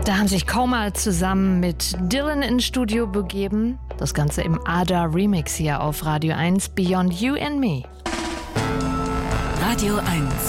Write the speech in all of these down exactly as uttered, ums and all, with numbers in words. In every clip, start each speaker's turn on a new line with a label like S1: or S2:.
S1: Da haben sich Coma zusammen mit Dylan ins Studio begeben. Das Ganze im Ada Remix hier auf Radio eins, Beyond You and Me.
S2: Radio eins.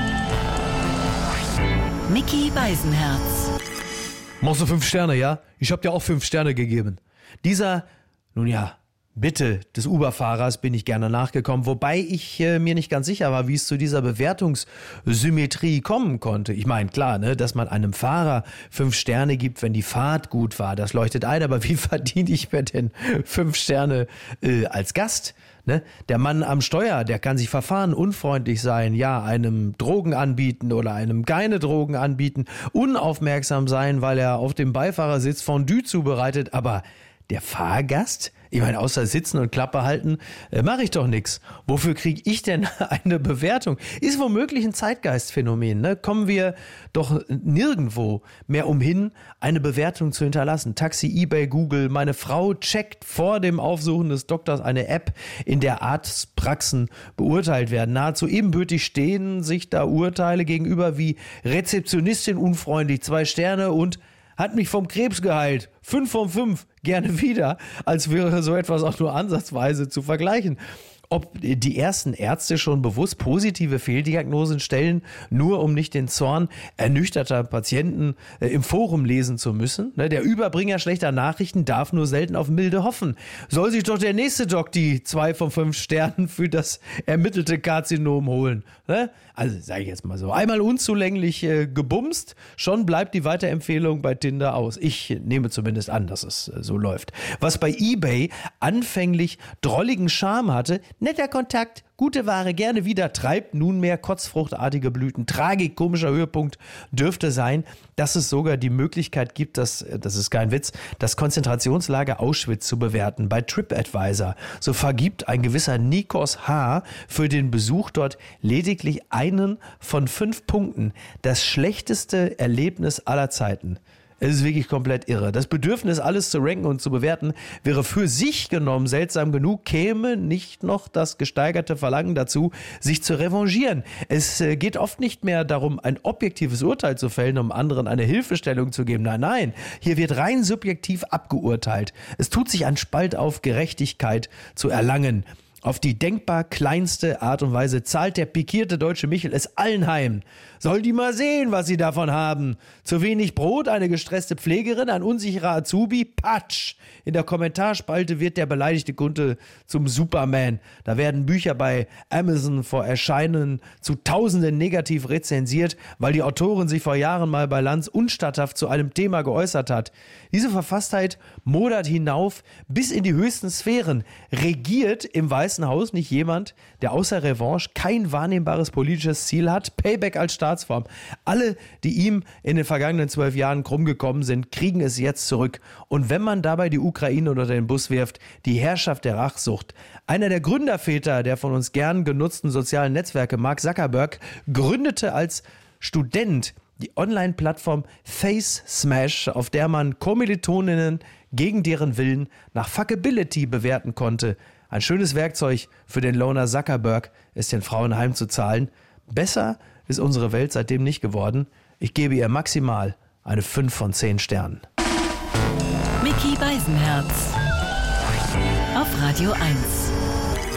S2: Micky Beisenherz.
S3: Machst du fünf Sterne, ja? Ich hab dir auch fünf Sterne gegeben. Dieser, nun ja, Bitte des Uber-Fahrers bin ich gerne nachgekommen, wobei ich äh, mir nicht ganz sicher war, wie es zu dieser Bewertungssymmetrie kommen konnte. Ich meine, klar, ne, dass man einem Fahrer fünf Sterne gibt, wenn die Fahrt gut war, das leuchtet ein, aber wie verdiene ich mir denn fünf Sterne äh, als Gast? Ne? Der Mann am Steuer, der kann sich verfahren, unfreundlich sein, ja, einem Drogen anbieten oder einem keine Drogen anbieten, unaufmerksam sein, weil er auf dem Beifahrersitz Fondue zubereitet, aber der Fahrgast? Ich meine, außer sitzen und Klappe halten, äh, mache ich doch nichts. Wofür kriege ich denn eine Bewertung? Ist womöglich ein Zeitgeistphänomen. Ne? Kommen wir doch nirgendwo mehr umhin, eine Bewertung zu hinterlassen. Taxi, eBay, Google. Meine Frau checkt vor dem Aufsuchen des Doktors eine App, in der Arztpraxen beurteilt werden. Nahezu ebenbürtig stehen sich da Urteile gegenüber wie Rezeptionistin unfreundlich, zwei Sterne und hat mich vom Krebs geheilt. Fünf von fünf, gerne wieder, als wäre so etwas auch nur ansatzweise zu vergleichen. Ob die ersten Ärzte schon bewusst positive Fehldiagnosen stellen, nur um nicht den Zorn ernüchterter Patienten äh, im Forum lesen zu müssen. Ne, der Überbringer schlechter Nachrichten darf nur selten auf Milde hoffen. Soll sich doch der nächste Doc die zwei von fünf Sternen für das ermittelte Karzinom holen. Ne? Also sage ich jetzt mal so, einmal unzulänglich äh, gebumst, schon bleibt die Weiterempfehlung bei Tinder aus. Ich äh, nehme zumindest an, dass es äh, so läuft. Was bei eBay anfänglich drolligen Charme hatte, netter Kontakt, gute Ware, gerne wieder, treibt nunmehr kotzfruchtartige Blüten. Tragik, komischer Höhepunkt dürfte sein, dass es sogar die Möglichkeit gibt, dass, das ist kein Witz, das Konzentrationslager Auschwitz zu bewerten. Bei TripAdvisor, so vergibt ein gewisser Nikos H. für den Besuch dort lediglich einen von fünf Punkten. Das schlechteste Erlebnis aller Zeiten. Es ist wirklich komplett irre. Das Bedürfnis, alles zu ranken und zu bewerten, wäre für sich genommen seltsam genug, käme nicht noch das gesteigerte Verlangen dazu, sich zu revanchieren. Es geht oft nicht mehr darum, ein objektives Urteil zu fällen, um anderen eine Hilfestellung zu geben. Nein, nein, hier wird rein subjektiv abgeurteilt. Es tut sich ein Spalt auf, Gerechtigkeit zu erlangen. Auf die denkbar kleinste Art und Weise zahlt der pikierte deutsche Michel es allen heim. Soll die mal sehen, was sie davon haben. Zu wenig Brot, eine gestresste Pflegerin, ein unsicherer Azubi, Patsch. In der Kommentarspalte wird der beleidigte Kunde zum Superman. Da werden Bücher bei Amazon vor Erscheinen zu Tausenden negativ rezensiert, weil die Autorin sich vor Jahren mal bei Lanz unstatthaft zu einem Thema geäußert hat. Diese Verfasstheit modert hinauf bis in die höchsten Sphären. Regiert im Weißen Haus nicht jemand, der außer Revanche kein wahrnehmbares politisches Ziel hat? Payback als Staatsform. Alle, die ihm in den vergangenen zwölf Jahren krumm gekommen sind, kriegen es jetzt zurück. Und wenn man dabei die Ukraine unter den Bus wirft, die Herrschaft der Rachsucht. Einer der Gründerväter der von uns gern genutzten sozialen Netzwerke, Mark Zuckerberg, gründete als Student die Online-Plattform Face Smash, auf der man Kommilitoninnen gegen deren Willen nach Fuckability bewerten konnte. Ein schönes Werkzeug für den Loner Zuckerberg, es den Frauen heimzuzahlen. Besser ist unsere Welt seitdem nicht geworden. Ich gebe ihr maximal eine fünf von zehn Sternen.
S2: Micky Beisenherz auf Radio eins.